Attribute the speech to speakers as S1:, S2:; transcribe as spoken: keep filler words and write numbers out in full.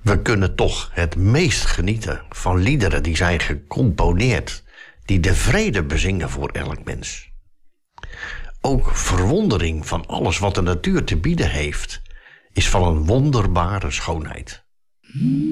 S1: We kunnen toch het meest genieten van liederen die zijn gecomponeerd, die de vrede bezingen voor elk mens. Ook verwondering van alles wat de natuur te bieden heeft, is van een wonderbare schoonheid.